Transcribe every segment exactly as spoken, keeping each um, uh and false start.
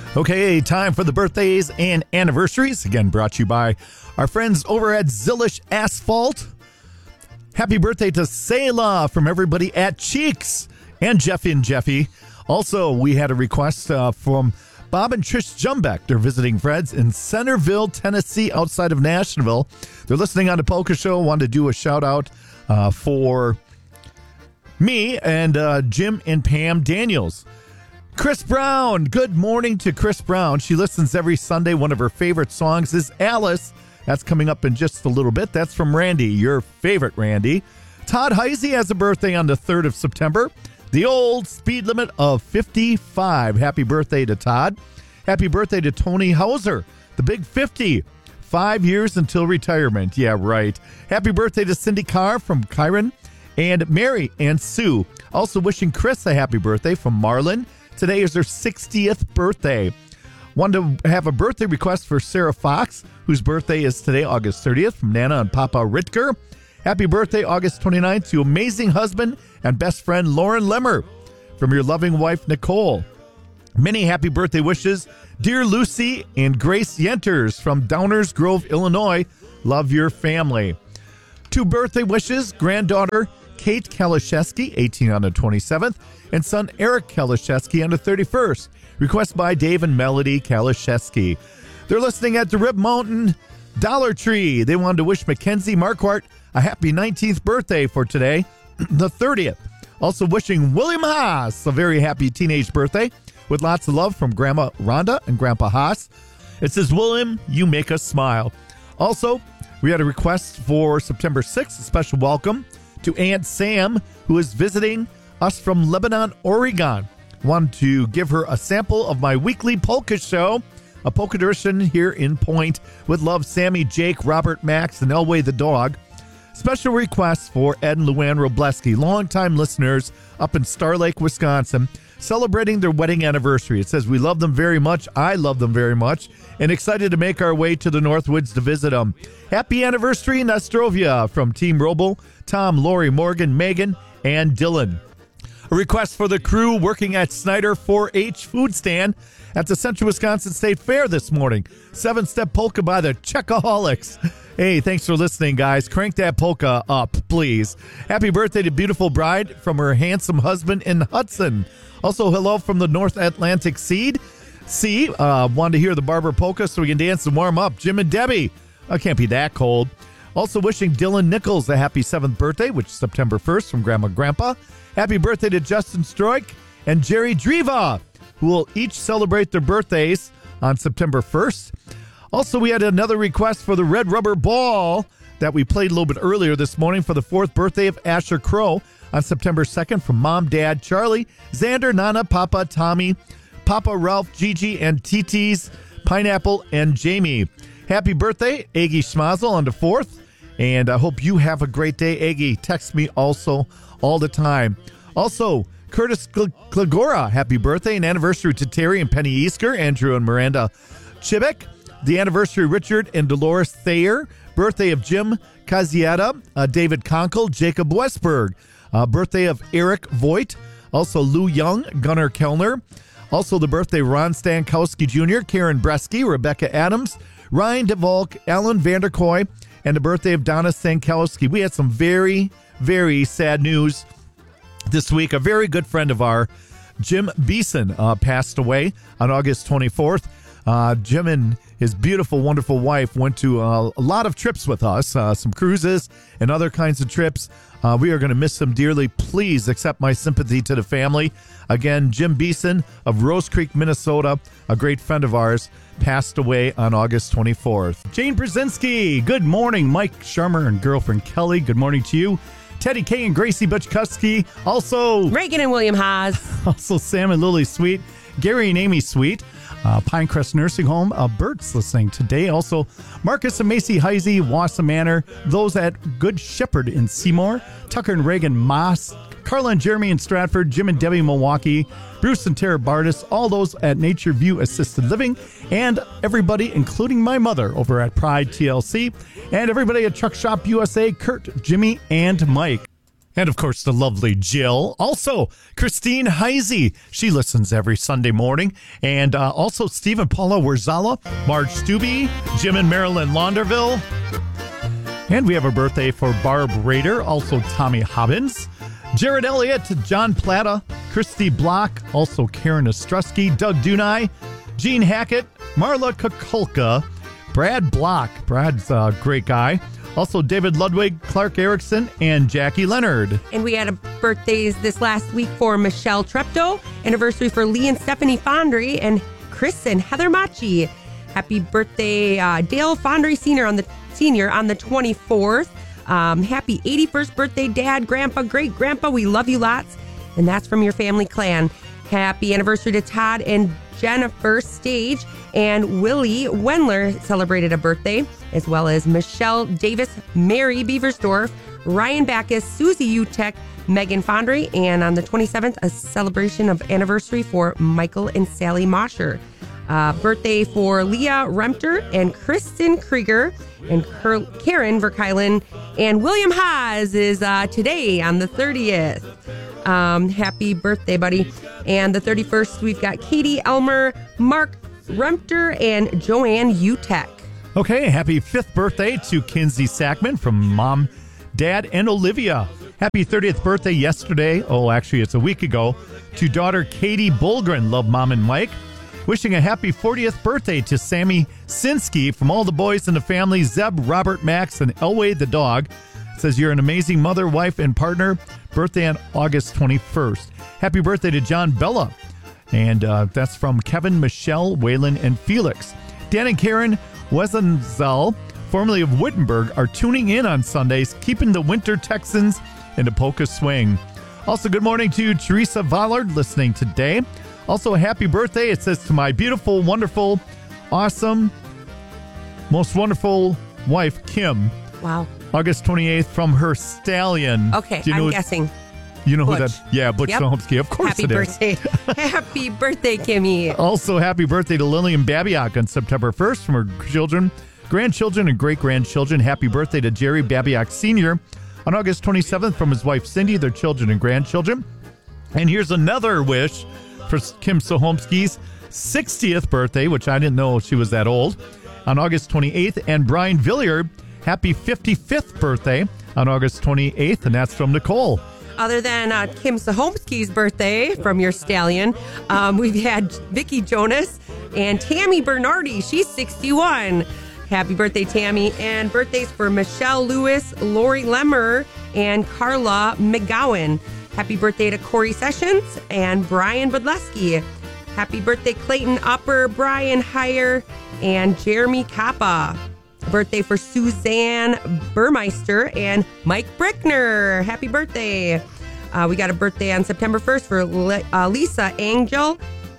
Okay, time for the birthdays and anniversaries. Again, brought to you by our friends over at Zillish Asphalt. Happy birthday to Selah from everybody at Cheeks and Jeffy and Jeffy. Also, we had a request uh, from Bob and Trish Jumbeck. They're visiting friends in Centerville, Tennessee, outside of Nashville. They're listening on the Polka Show. Wanted to do a shout out uh, for me and uh, Jim and Pam Daniels. Chris Brown. Good morning to Chris Brown. She listens every Sunday. One of her favorite songs is Alice. That's coming up in just a little bit. That's from Randy, your favorite Randy. Todd Heisey has a birthday on the third of September. The old speed limit of fifty-five. Happy birthday to Todd. Happy birthday to Tony Hauser, the big fifty. Five years until retirement. Yeah, right. Happy birthday to Cindy Carr from Kyron and Mary and Sue. Also wishing Chris a happy birthday from Marlon. Today is her sixtieth birthday. Wanted to have a birthday request for Sarah Fox, whose birthday is today, August thirtieth, from Nana and Papa Ritker. Happy birthday, August twenty-ninth, to amazing husband and best friend Lauren Lemmer from your loving wife, Nicole. Many happy birthday wishes, dear Lucy and Grace Yenters from Downers Grove, Illinois. Love your family. Two birthday wishes, granddaughter Kate Kalashewski, eighteen on the twenty-seventh, and son Eric Kalashewski on the thirty-first. Request by Dave and Melody Kalashewski. They're listening at the Rib Mountain Dollar Tree. They wanted to wish Mackenzie Marquardt a happy nineteenth birthday for today, the thirtieth. Also wishing William Haas a very happy teenage birthday with lots of love from Grandma Rhonda and Grandpa Haas. It says, William, you make us smile. Also, we had a request for September sixth, a special welcome to Aunt Sam, who is visiting us from Lebanon, Oregon. Want to give her a sample of my weekly polka show, a polka tradition here in Point, with love, Sammy, Jake, Robert, Max, and Elway the dog. Special request for Ed and Luann Robleski, longtime listeners up in Star Lake, Wisconsin, celebrating their wedding anniversary. It says, we love them very much. I love them very much, and excited to make our way to the Northwoods to visit them. Happy anniversary, Nostrovia, from Team Robo, Tom, Lori, Morgan, Megan, and Dylan. A request for the crew working at Snyder four H Food Stand at the Central Wisconsin State Fair this morning. Seven-step polka by the Checkaholics. Hey, thanks for listening, guys. Crank that polka up, please. Happy birthday to beautiful bride from her handsome husband in Hudson. Also, hello from the North Atlantic Seed. See, uh, wanted to hear the Barber Polka so we can dance and warm up. Jim and Debbie. I can't be that cold. Also wishing Dylan Nichols a happy seventh birthday, which is September first, from Grandma and Grandpa. Happy birthday to Justin Stroik and Jerry Driva, who will each celebrate their birthdays on September first. Also, we had another request for the Red Rubber Ball that we played a little bit earlier this morning for the fourth birthday of Asher Crow on September second from Mom, Dad, Charlie, Xander, Nana, Papa, Tommy, Papa, Ralph, Gigi, and T T's, Pineapple, and Jamie. Happy birthday, Aggie Schmazel, on the fourth. And I hope you have a great day, Aggie. Text me also all the time. Also, Curtis Klagora, happy birthday and anniversary to Terry and Penny Easker, Andrew and Miranda Chibek. The anniversary, Richard and Dolores Thayer. Birthday of Jim Kazieta, uh, David Conkle, Jacob Westberg. Uh, birthday of Eric Voigt. Also, Lou Young, Gunnar Kellner. Also, the birthday of Ron Stankowski Junior, Karen Bresky, Rebecca Adams, Ryan DeVolk, Alan Vanderkoy, and the birthday of Donna Stankowski. We had some very, very sad news this week. A very good friend of ours, Jim Beeson, uh, passed away on August twenty-fourth. Uh, Jim and his beautiful, wonderful wife went to uh, a lot of trips with us, uh, some cruises and other kinds of trips. Uh, we are going to miss him dearly. Please accept my sympathy to the family. Again, Jim Beeson of Rose Creek, Minnesota, a great friend of ours, passed away on August twenty-fourth. Jane Brzezinski, good morning. Mike Sharmer and girlfriend Kelly, good morning to you. Teddy K and Gracie Butchkuski, also Reagan and William Haas. Also Sam and Lily Sweet, Gary and Amy Sweet, uh, Pinecrest Nursing Home, uh, Bert's listening today. Also Marcus and Macy Heisey, Wassa Manor, those at Good Shepherd in Seymour, Tucker and Reagan Moss, Carla and Jeremy in Stratford, Jim and Debbie Milwaukee, Bruce and Tara Bardis, all those at Nature View Assisted Living, and everybody, including my mother, over at Pride T L C, and everybody at Truck Shop U S A, Kurt, Jimmy, and Mike. And, of course, the lovely Jill. Also, Christine Heisey. She listens every Sunday morning. And uh, also Steve and Paula Warzala, Marge Stubbe, Jim and Marilyn Launderville. And we have a birthday for Barb Rader, also Tommy Hobbins, Jared Elliott, John Plata, Christy Block, also Karen Ostrowski, Doug Dunai, Gene Hackett, Marla Kukulka, Brad Block. Brad's a great guy. Also David Ludwig, Clark Erickson, and Jackie Leonard. And we had a birthdays this last week for Michelle Treptow, anniversary for Lee and Stephanie Fondry, and Chris and Heather Machi. Happy birthday, uh, Dale Fondry Senior on the Senior on the twenty-fourth. Um, happy eighty-first birthday, Dad, Grandpa, Great Grandpa. We love you lots. And that's from your family clan. Happy anniversary to Todd and Jennifer Stage, and Willie Wendler celebrated a birthday, as well as Michelle Davis, Mary Beaversdorf, Ryan Backus, Susie Utek, Megan Fondry, and on the twenty-seventh, a celebration of anniversary for Michael and Sally Mosher. Uh, birthday for Leah Remter and Kristen Krieger and Ker- Karen Verkeilen, and William Haas is uh, today on the thirtieth. Um, happy birthday, buddy. And the thirty-first, we've got Katie Elmer, Mark Remter, and Joanne Utek. Okay, happy fifth birthday to Kinsey Sackman from Mom, Dad, and Olivia. Happy thirtieth birthday yesterday, oh, actually, it's a week ago, to daughter Katie Bulgren. Love Mom and Mike. Wishing a happy fortieth birthday to Sammy Sinsky from all the boys in the family, Zeb, Robert, Max, and Elway the dog. Says you're an amazing mother, wife, and partner. Birthday on August twenty-first. Happy birthday to John Bella. And uh, that's from Kevin, Michelle, Waylon, and Felix. Dan and Karen Wesenzel, formerly of Wittenberg, are tuning in on Sundays, keeping the Winter Texans in the polka swing. Also, good morning to Teresa Vollard, listening today. Also, a happy birthday, it says, to my beautiful, wonderful, awesome, most wonderful wife, Kim. Wow. August twenty-eighth from her stallion. Okay, Do you know I'm who, guessing. You know Butch. who that? Yeah, Butch Yep. Solomsky. Of course Happy it birthday. is. Happy birthday, Kimmy. Also, happy birthday to Lillian Babiak on September first from her children, grandchildren, and great-grandchildren. Happy birthday to Jerry Babiak Senior on August twenty-seventh from his wife Cindy, their children and grandchildren. And here's another wish for Kim Sohomsky's sixtieth birthday, which I didn't know she was that old, on August twenty-eighth. And Brian Villiard, happy fifty-fifth birthday on August twenty-eighth, and that's from Nicole. Other than uh, Kim Sohomsky's birthday from your stallion, um, we've had Vicki Jonas and Tammy Bernardi. She's sixty-one. Happy birthday, Tammy. And birthdays for Michelle Lewis, Lori Lemmer, and Carla McGowan. Happy birthday to Corey Sessions and Brian Budleski. Happy birthday, Clayton Upper, Brian Heyer, and Jeremy Kappa. Birthday for Suzanne Burmeister and Mike Brickner. Happy birthday. Uh, we got a birthday on September first for Le- uh, Lisa Angel,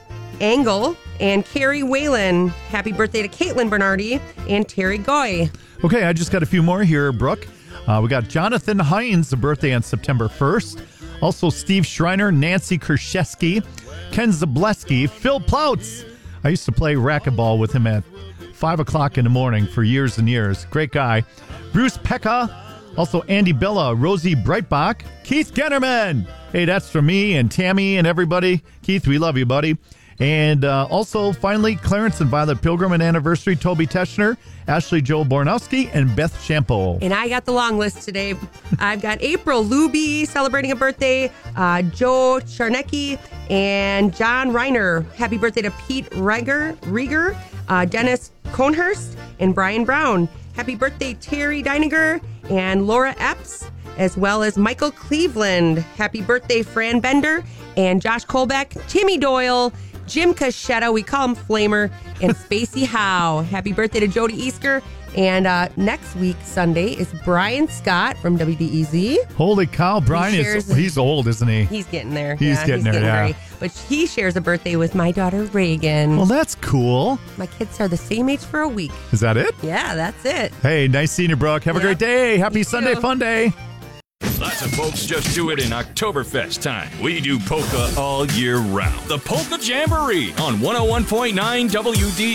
Angle and Carrie Whalen. Happy birthday to Caitlin Bernardi and Terry Goy. Okay, I just got a few more here, Brooke. Uh, we got Jonathan Hines, a birthday on September first. Also, Steve Schreiner, Nancy Kershesky, Ken Zableski, Phil Plautz. I used to play racquetball with him at five o'clock in the morning for years and years. Great guy. Bruce Pekka. Also, Andy Bella, Rosie Breitbach, Keith Gennerman. Hey, that's from me and Tammy and everybody. Keith, we love you, buddy. And uh, also, finally, Clarence and Violet Pilgrim and anniversary, Toby Teschner, Ashley Joe Bornowski, and Beth Shampoo. And I got the long list today. I've got April Luby celebrating a birthday, uh, Joe Charnecki, and John Reiner. Happy birthday to Pete Rieger, Rieger uh, Dennis Conhurst, and Brian Brown. Happy birthday, Terry Deininger and Laura Epps, as well as Michael Cleveland. Happy birthday, Fran Bender and Josh Colbeck, Timmy Doyle, Jim Caschetta, we call him Flamer, and Spacey Howe. Happy birthday to Jody Easker. And uh, next week, Sunday, is Brian Scott from W D E Z. Holy cow, Brian He is, shares- he's old, isn't he? He's getting there. He's yeah, getting he's there, yeah. very- But he shares a birthday with my daughter, Reagan. Well, that's cool. My kids are the same age for a week. Is that it? Yeah, that's it. Hey, nice seeing you, Brooke. Have a Yep. great day. Happy You Sunday too. Fun Day. Lots of folks just do it in Oktoberfest time. We do polka all year round. The Polka Jamboree on one oh one point nine W D